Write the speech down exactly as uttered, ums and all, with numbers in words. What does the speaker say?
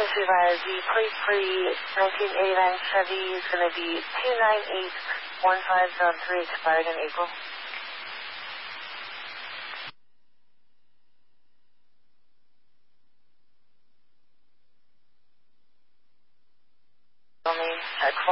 be advised, the plate for the nineteen eighty-nine Chevy is going to be two nine eight one five zero three, expired in April. Only check